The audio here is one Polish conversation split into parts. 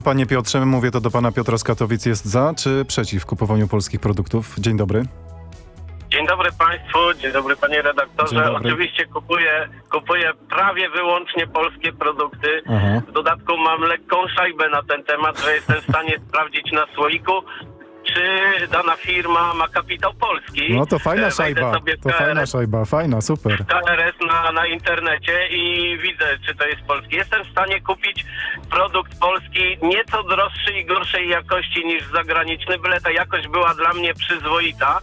Panie Piotrze, mówię to do pana Piotra z Katowic, jest za czy przeciw kupowaniu polskich produktów? Dzień dobry. Dzień dobry Państwu, dzień dobry Panie redaktorze. Dzień dobry. Oczywiście kupuję prawie wyłącznie polskie produkty. Aha. W dodatku mam lekką szajbę na ten temat, że jestem w stanie sprawdzić na słoiku, czy dana firma ma kapitał polski. No to fajna Wejdę szajba, sobie w to fajna KRS szajba, fajna, super. na internecie i widzę, czy to jest polski. Jestem w stanie kupić produkt polski nieco droższy i gorszej jakości niż zagraniczny, byle ta jakość była dla mnie przyzwoita.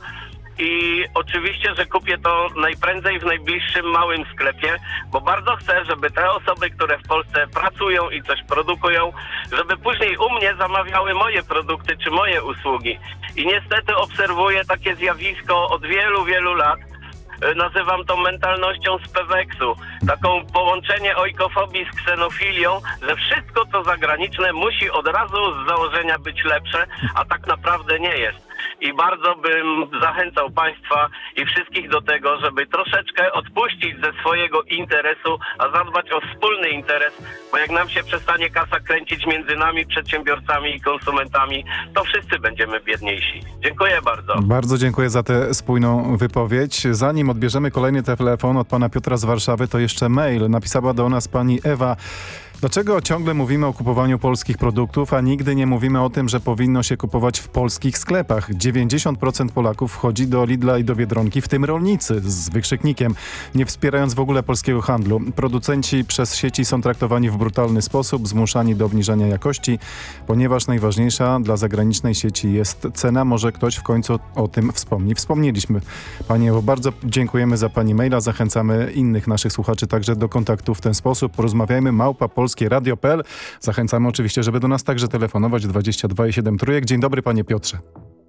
I oczywiście, że kupię to najprędzej w najbliższym małym sklepie, bo bardzo chcę, żeby te osoby, które w Polsce pracują i coś produkują, żeby później u mnie zamawiały moje produkty czy moje usługi. I niestety obserwuję takie zjawisko od wielu, wielu lat. Nazywam to mentalnością z Peweksu. Taką połączenie ojkofobii z ksenofilią, że wszystko co zagraniczne musi od razu z założenia być lepsze, a tak naprawdę nie jest. I bardzo bym zachęcał Państwa i wszystkich do tego, żeby troszeczkę odpuścić ze swojego interesu, a zadbać o wspólny interes, bo jak nam się przestanie kasa kręcić między nami, przedsiębiorcami i konsumentami, to wszyscy będziemy biedniejsi. Dziękuję bardzo. Bardzo dziękuję za tę spójną wypowiedź. Zanim odbierzemy kolejny telefon od pana Piotra z Warszawy, to jeszcze mail. Napisała do nas pani Ewa. Dlaczego ciągle mówimy o kupowaniu polskich produktów, a nigdy nie mówimy o tym, że powinno się kupować w polskich sklepach? 90% Polaków wchodzi do Lidla i do Biedronki, w tym rolnicy z wykrzyknikiem, nie wspierając w ogóle polskiego handlu. Producenci przez sieci są traktowani w brutalny sposób, zmuszani do obniżania jakości, ponieważ najważniejsza dla zagranicznej sieci jest cena. Może ktoś w końcu o tym wspomni. Wspomnieliśmy, Pani Ewo, bardzo dziękujemy za Pani maila. Zachęcamy innych naszych słuchaczy także do kontaktu w ten sposób. Porozmawiajmy @polskieradio.pl. Zachęcamy oczywiście, żeby do nas także telefonować 22 3. Dzień dobry, panie Piotrze.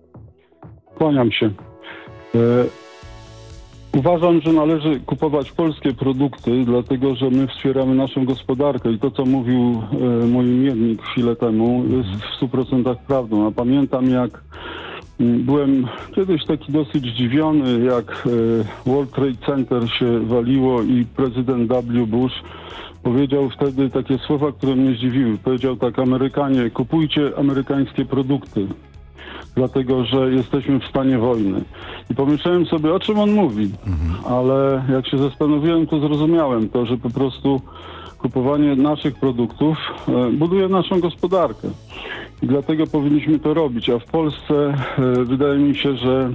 Kłaniam się. Uważam, że należy kupować polskie produkty, dlatego że my wspieramy naszą gospodarkę i to, co mówił mój miernik chwilę temu, jest w 100% prawdą. A pamiętam, jak byłem kiedyś taki dosyć zdziwiony, jak World Trade Center się waliło i prezydent W. Bush powiedział wtedy takie słowa, które mnie zdziwiły. Powiedział tak: Amerykanie, kupujcie amerykańskie produkty, dlatego że jesteśmy w stanie wojny. I pomyślałem sobie, o czym on mówi, ale jak się zastanowiłem, to zrozumiałem to, że po prostu kupowanie naszych produktów buduje naszą gospodarkę. I dlatego powinniśmy to robić. A w Polsce wydaje mi się, że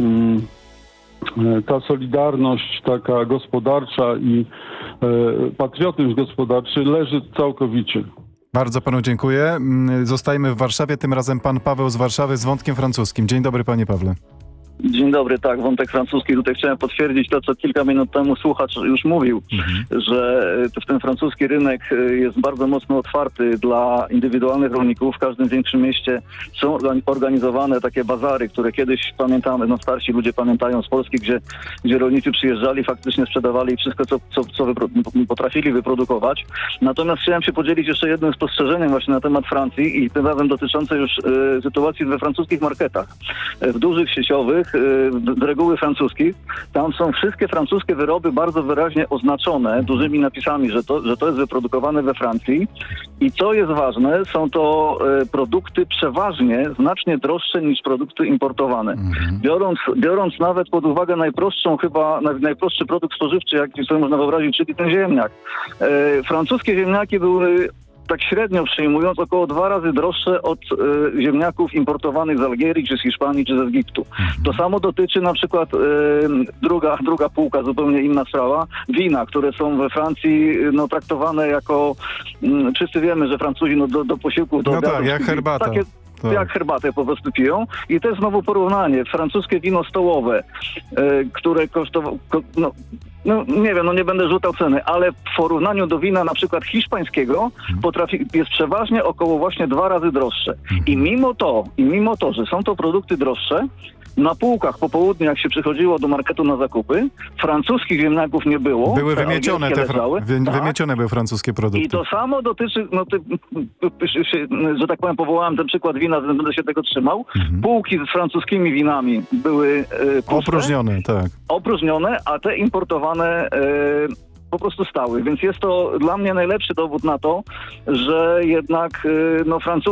ta solidarność taka gospodarcza i patriotyzm gospodarczy leży całkowicie. Bardzo panu dziękuję. Zostajemy w Warszawie, tym razem pan Paweł z Warszawy z wątkiem francuskim. Dzień dobry, panie Pawle. Dzień dobry, tak, wątek francuski. Tutaj chciałem potwierdzić to, co kilka minut temu słuchacz już mówił, że ten francuski rynek jest bardzo mocno otwarty dla indywidualnych rolników. W każdym większym mieście są organizowane takie bazary, które kiedyś pamiętamy, no starsi ludzie pamiętają z Polski, gdzie rolnicy przyjeżdżali, faktycznie sprzedawali wszystko, co potrafili wyprodukować. Natomiast chciałem się podzielić jeszcze jednym spostrzeżeniem właśnie na temat Francji i tym razem dotyczące już sytuacji we francuskich marketach. W dużych sieciowych reguły francuskich, tam są wszystkie francuskie wyroby bardzo wyraźnie oznaczone dużymi napisami, że to jest wyprodukowane we Francji. I co jest ważne, są to produkty przeważnie znacznie droższe niż produkty importowane. Biorąc nawet pod uwagę najprostszy produkt spożywczy, jaki sobie można wyobrazić, czyli ten ziemniak. Francuskie ziemniaki były, tak średnio przyjmując, około 2 razy droższe od ziemniaków importowanych z Algierii, czy z Hiszpanii, czy z Egiptu. To samo dotyczy na przykład druga półka, zupełnie inna sprawa, wina, które są we Francji traktowane jako, wszyscy wiemy, że Francuzi do posiłków, do obiadów, tak, jak herbata. Jak herbatę po prostu piją. I to jest znowu porównanie. Francuskie wino stołowe, które kosztowało, nie wiem, nie będę rzucał ceny, ale w porównaniu do wina na przykład hiszpańskiego jest przeważnie około właśnie 2 razy droższe. I mimo to, że są to produkty droższe, na półkach po południu, jak się przychodziło do marketu na zakupy, francuskich ziemniaków nie było. Były wymiecione wymiecione były francuskie produkty. I to samo dotyczy, że tak powiem, powołałem ten przykład wina, będę się tego trzymał. Półki z francuskimi winami były puste, opróżnione, tak. Opróżnione, a te importowane po prostu stały. Więc jest to dla mnie najlepszy dowód na to, że jednak Francuzi